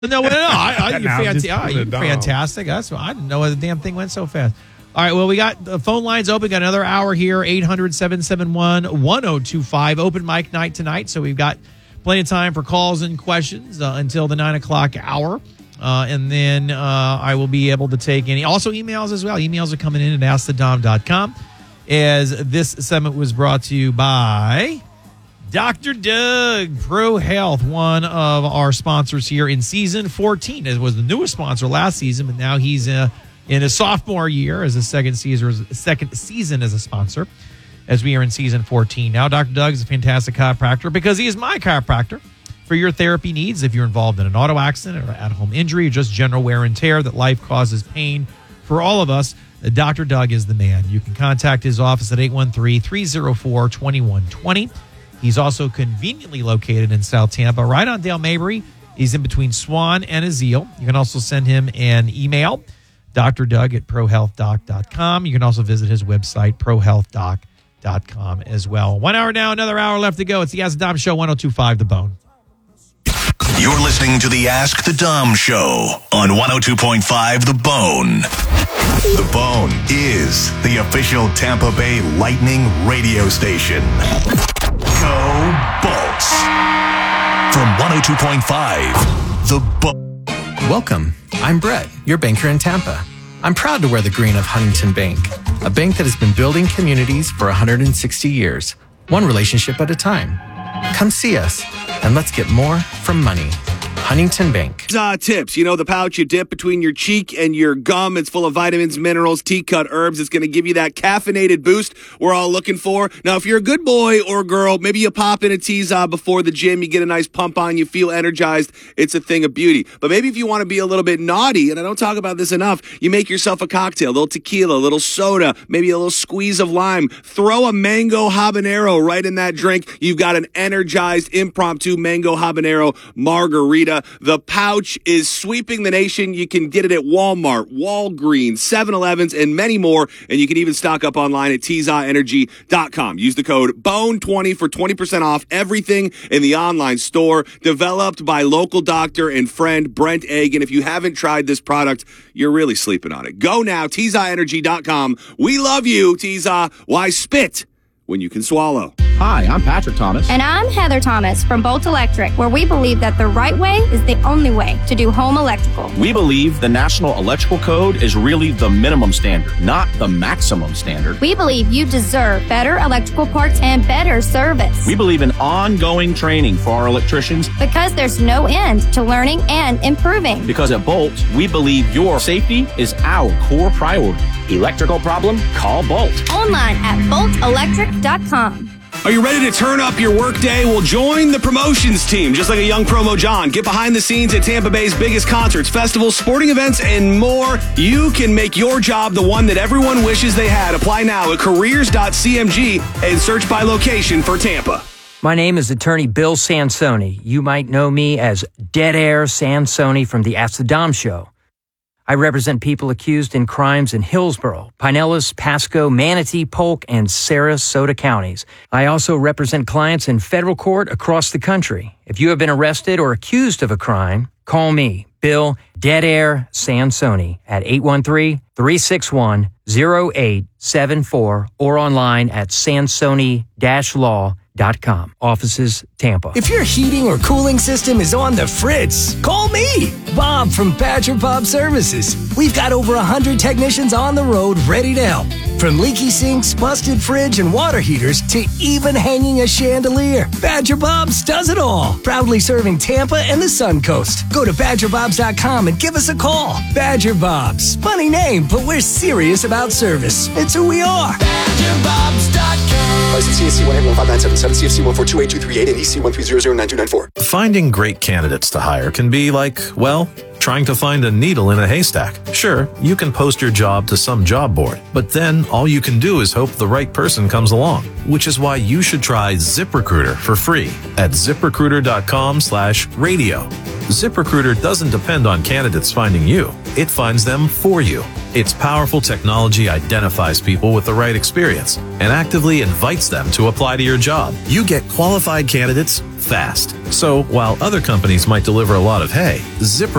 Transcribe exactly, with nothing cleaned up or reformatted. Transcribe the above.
No, no, no. I, I, you're, No, fantastic. just Oh, put you're it down. fantastic. That's, I didn't know the damn thing went so fast. All right, well, we got the phone lines open. Got another hour here, eight hundred, seven seven one, one oh two five. Open mic night tonight, so we've got plenty of time for calls and questions uh, until the nine o'clock hour. Uh, and then uh, I will be able to take any, also emails as well. Emails are coming in at ask the dom dot com. As this segment was brought to you by Doctor Doug, Pro Health, one of our sponsors here in season fourteen. It was the newest sponsor last season, but now he's uh, in a sophomore year as a second season, second season as a sponsor, as we are in season fourteen. Now, Doctor Doug is a fantastic chiropractor because he is my chiropractor for your therapy needs. If you're involved in an auto accident or at-home injury or just general wear and tear that life causes pain for all of us, Doctor Doug is the man. You can contact his office at eight one three, three oh four, two one two oh. He's also conveniently located in South Tampa, right on Dale Mabry. He's in between Swan and Azeel. You can also send him an email, D R Doug at pro health doc dot com. You can also visit his website, pro health doc dot com as well. One hour now, another hour left to go. It's the Ask the Dom Show, one oh two point five The Bone. You're listening to the Ask the Dom Show on one oh two point five The Bone. The Bone is the official Tampa Bay Lightning radio station. Go Bolts. From one oh two point five The Bone. Welcome. I'm Brett, your banker in Tampa. I'm proud to wear the green of Huntington Bank, a bank that has been building communities for one hundred sixty years, one relationship at a time. Come see us, and let's get more from money. Huntington Bank. Uh, tips. You know, the pouch you dip between your cheek and your gum. It's full of vitamins, minerals, tea-cut herbs. It's going to give you that caffeinated boost we're all looking for. Now, if you're a good boy or girl, maybe you pop in a T-Zaw before the gym. You get a nice pump on. You feel energized. It's a thing of beauty. But maybe if you want to be a little bit naughty, and I don't talk about this enough, you make yourself a cocktail, a little tequila, a little soda, maybe a little squeeze of lime. Throw a mango habanero right in that drink. You've got an energized impromptu mango habanero margarita. The pouch is sweeping the nation. You can get it at Walmart, Walgreens, seven elevens, and many more. And you can even stock up online at T Z A energy dot com. Use the code B O N E twenty for twenty percent off everything in the online store. Developed by local doctor and friend Brent Egg. And if you haven't tried this product, you're really sleeping on it. Go now, T Z A energy dot com. We love you, T Z A. Why spit when you can swallow? Hi, I'm Patrick Thomas. And I'm Heather Thomas from Bolt Electric, where we believe that the right way is the only way to do home electrical. We believe the National Electrical Code is really the minimum standard, not the maximum standard. We believe you deserve better electrical parts and better service. We believe in ongoing training for our electricians. Because there's no end to learning and improving. Because at Bolt, we believe your safety is our core priority. Electrical problem? Call Bolt. Online at bolt electric dot com. Are you ready to turn up your workday? Well, join the promotions team, just like a young promo John. Get behind the scenes at Tampa Bay's biggest concerts, festivals, sporting events, and more. You can make your job the one that everyone wishes they had. Apply now at careers dot c m g and search by location for Tampa. My name is attorney Bill Sansoni. You might know me as Dead Air Sansoni from the Ask the Dom Show. I represent people accused in crimes in Hillsborough, Pinellas, Pasco, Manatee, Polk, and Sarasota counties. I also represent clients in federal court across the country. If you have been arrested or accused of a crime, call me, Bill Dead Air Sansoni, at eight one three, three six one, zero eight seven four or online at sansoni dash law dot com. Offices, Tampa. If your heating or cooling system is on the fritz, call me, Bob from Badger Bob Services. We've got over one hundred technicians on the road ready to help. From leaky sinks, busted fridge, and water heaters to even hanging a chandelier, Badger Bob's does it all. Proudly serving Tampa and the Sun Coast. Go to badger bobs dot com and give us a call. Badger Bob's. Funny name, but we're serious about service. It's who we are. badger bobs dot com. License C S C one eight one five nine seven seven, C F C one four two eight two three eight, and E C one three zero zero nine two nine four. Finding great candidates to hire can be like, well, trying to find a needle in a haystack. Sure, you can post your job to some job board, but then all you can do is hope the right person comes along, which is why you should try ZipRecruiter for free at zip recruiter dot com slash radio. ZipRecruiter doesn't depend on candidates finding you. It finds them for you. Its powerful technology identifies people with the right experience and actively invites them to apply to your job. You get qualified candidates fast. So while other companies might deliver a lot of hay, Zipper